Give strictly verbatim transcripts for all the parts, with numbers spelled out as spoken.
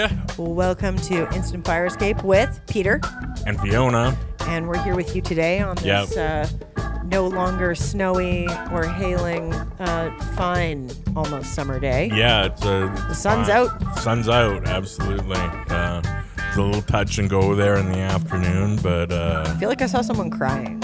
you. Welcome to Instant Fire Escape with Peter. And Fiona. And we're here with you today on this Yep. uh, no longer snowy or hailing, uh, fine, almost summer day. Yeah, it's a... The sun's fine. out. Sun's out, absolutely. Uh, it's a little touch and go there in the afternoon, but... Uh, I feel like I saw someone crying.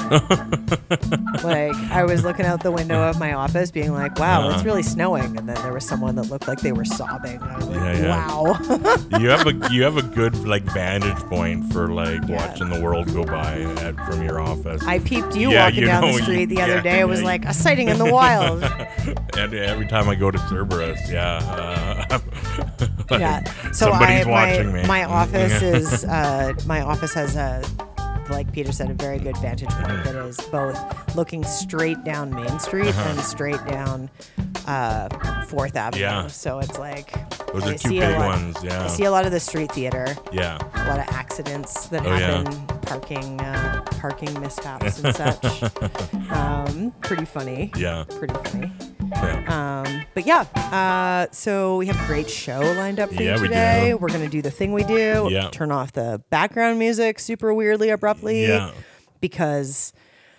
Like, I was looking out the window of my office being like, wow, Uh. it's really snowing. And then there was someone that looked like they were sobbing. I was like, Yeah, yeah. wow. you have a you have a good like vantage point for like Yeah. watching the world go by at, from your office. I peeped you Yeah, walking you down know, the street you- the other yeah, day. It was yeah, like a sighting in the wild. And every time I go to Cerberus, yeah, uh, like, Yeah. So somebody's I, watching my, me. My office is uh, my office has a, like Peter said, a very good vantage point that is both looking straight down Main Street Uh-huh. and straight down uh, Fourth Avenue. Yeah. So it's like Those I are two see a big lot- ones. Yeah, I see a lot of the street theater, yeah. a lot of accidents that Oh, yeah. happen, parking uh, parking mishaps and such. Um, pretty funny. Yeah. Pretty funny. yeah. Um, but yeah, uh, so we have a great show lined up for Yeah, you we today. do. We're going to do the thing we do. Yeah. Turn off the background music super weirdly abruptly. Yeah. Because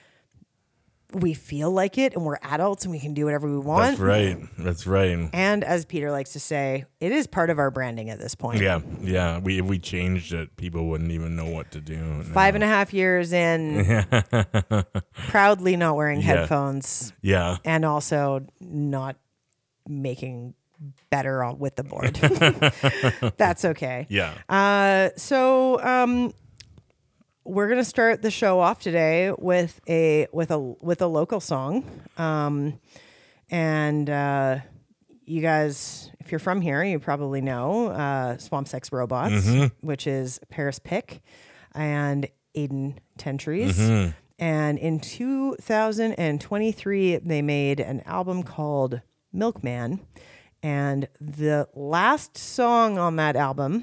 we feel like it and we're adults and we can do whatever we want. That's right. That's right. And as Peter likes to say, it is part of our branding at this point. Yeah, yeah. We if we changed it, people wouldn't even know what to do. Five and a half years in, proudly not wearing Yeah. headphones Yeah. and also not making better on- with the board. That's okay. Yeah. Uh, so um, we're gonna start the show off today with a with a with a local song, um, and uh, you guys, if you're from here, you probably know uh, Swamp Sex Robots, which is Paris Pick and Aiden Tentries. And in two thousand twenty-three, they made an album called Milkman, and the last song on that album,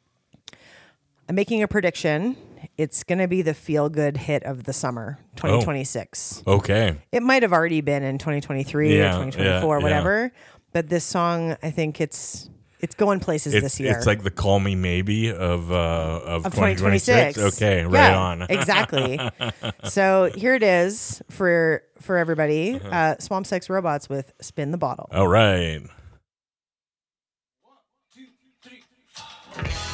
I'm making a prediction. It's going to be the feel-good hit of the summer, twenty twenty-six. Okay. It might have already been in twenty twenty-three Yeah, or twenty twenty-four, yeah, whatever. But this song, I think it's it's going places It's, this year. it's like the call me maybe of uh, of, of twenty twenty-six. Okay, right Yeah, on. Exactly. So here it is for for everybody. Uh, Swamp Sex Robots with Spin the Bottle. All right.